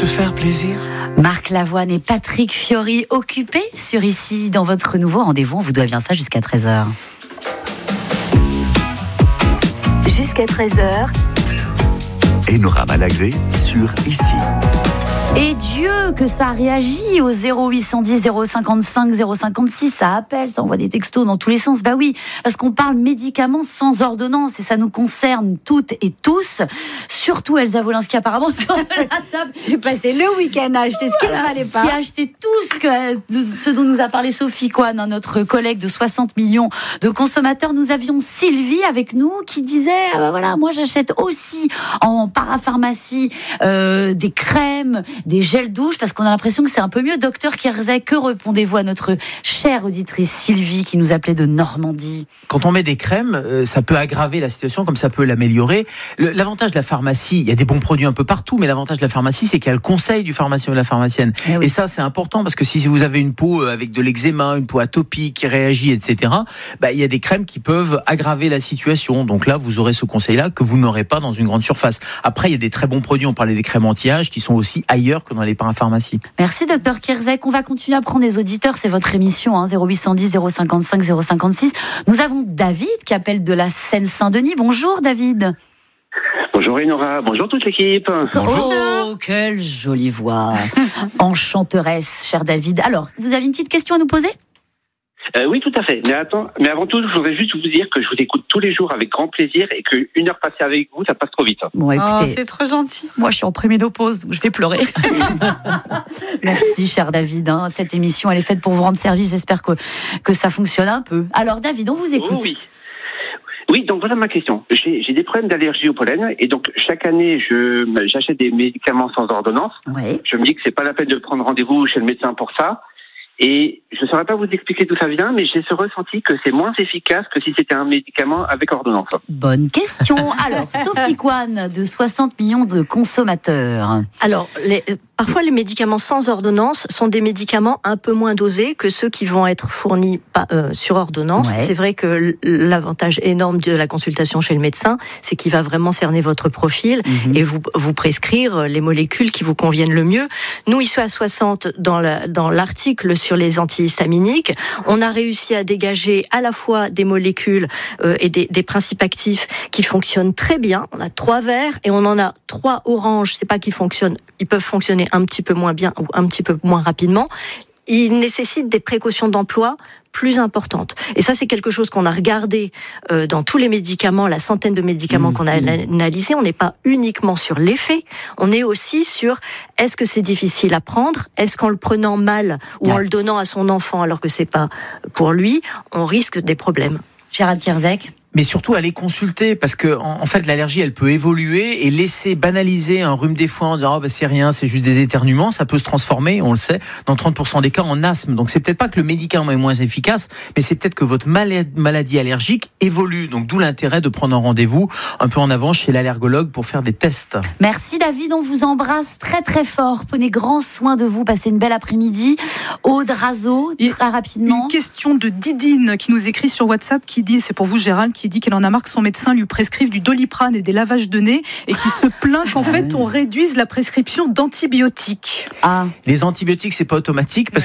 te faire plaisir. Marc Lavoine et Patrick Fiori occupés sur Ici dans votre nouveau rendez-vous. On vous doit bien ça jusqu'à 13h. Jusqu'à 13h. Enora Malagré sur Ici. Et Dieu que ça réagit au 0810 055 056, ça appelle, ça envoie des textos dans tous les sens. Bah oui, parce qu'on parle médicaments sans ordonnance et ça nous concerne toutes et tous. Surtout Elsa Wolinski apparemment sur la table. J'ai passé le week-end à acheter ce qu'il ne fallait pas. Qui a acheté tout ce dont nous a parlé Sophie Coine, notre collègue de 60 millions de consommateurs. Nous avions Sylvie avec nous qui disait voilà, moi j'achète aussi en parapharmacie des crèmes, des gels douche, parce qu'on a l'impression que c'est un peu mieux. Docteur Kerzay, que répondez-vous à notre chère auditrice Sylvie qui nous appelait de Normandie? Quand on met des crèmes, ça peut aggraver la situation comme ça peut l'améliorer. L'avantage de la pharmacie, il y a des bons produits un peu partout, mais l'avantage de la pharmacie, c'est qu'il y a le conseil du pharmacien ou de la pharmacienne. Et ça, c'est important parce que si vous avez une peau avec de l'eczéma, une peau atopique qui réagit, etc., il y a des crèmes qui peuvent aggraver la situation. Donc là, vous aurez ce conseil-là que vous n'aurez pas dans une grande surface. Après, il y a des très bons produits. On parlait des crèmes anti-âge qui sont aussi ailleurs que dans les parapharmacies. Merci docteur Kerzay. On va continuer à prendre des auditeurs, c'est votre émission 0810 055 056. Nous avons David qui appelle de la Seine-Saint-Denis. Bonjour David. Bonjour Enora, bonjour toute l'équipe. Bonjour. Oh, quelle jolie voix. Enchanteresse, cher David. Alors, vous avez une petite question à nous poser ? Oui, tout à fait. Mais avant tout, je voudrais juste vous dire que je vous écoute tous les jours avec grand plaisir et qu'une heure passée avec vous, ça passe trop vite. Bon, écoutez, c'est trop gentil. Moi, je suis en préménopause, donc je vais pleurer. Merci, cher David. Cette émission, elle est faite pour vous rendre service. J'espère que ça fonctionne un peu. Alors, David, on vous écoute. Oui, donc voilà ma question. J'ai des problèmes d'allergie au pollen et donc chaque année, j'achète des médicaments sans ordonnance. Oui. Je me dis que c'est pas la peine de prendre rendez-vous chez le médecin pour ça. Et je ne saurais pas vous expliquer d'où ça vient, mais j'ai ce ressenti que c'est moins efficace que si c'était un médicament avec ordonnance. Bonne question. Alors, Sophie Coine, de 60 millions de consommateurs. Alors, parfois, les médicaments sans ordonnance sont des médicaments un peu moins dosés que ceux qui vont être fournis sur ordonnance. Ouais. C'est vrai que l'avantage énorme de la consultation chez le médecin, c'est qu'il va vraiment cerner votre profil et vous prescrire les molécules qui vous conviennent le mieux. Nous, ici à 60, dans l'article sur les antihistaminiques, on a réussi à dégager à la fois des molécules et des principes actifs qui fonctionnent très bien. On a 3 verts et on en a 3 oranges. C'est pas qu'ils fonctionnent, ils peuvent fonctionner un petit peu moins bien ou un petit peu moins rapidement. Ils nécessitent des précautions d'emploi plus importantes. Et ça, c'est quelque chose qu'on a regardé dans tous les médicaments, la centaine de médicaments qu'on a analysés. On n'est pas uniquement sur l'effet, on est aussi sur est-ce que c'est difficile à prendre, est-ce qu'en le prenant mal ou en le donnant à son enfant alors que c'est pas pour lui, on risque des problèmes. Gérald Kerzay. Mais surtout aller consulter parce que en fait l'allergie elle peut évoluer et laisser banaliser un rhume des foins en disant c'est rien, c'est juste des éternuements, ça peut se transformer, on le sait, dans 30% des cas en asthme. Donc c'est peut-être pas que le médicament est moins efficace, mais c'est peut-être que votre maladie allergique évolue. Donc d'où l'intérêt de prendre un rendez-vous un peu en avance chez l'allergologue pour faire des tests. Merci David, on vous embrasse très très fort. Prenez grand soin de vous, passez une belle après-midi. Aude Razo, très rapidement. Une question de Didine qui nous écrit sur WhatsApp qui dit, c'est pour vous Gérald, qui dit qu'elle en a marre que son médecin lui prescrive du Doliprane et des lavages de nez et qui se plaint qu'en fait on réduise la prescription d'antibiotiques. Les antibiotiques c'est pas automatique parce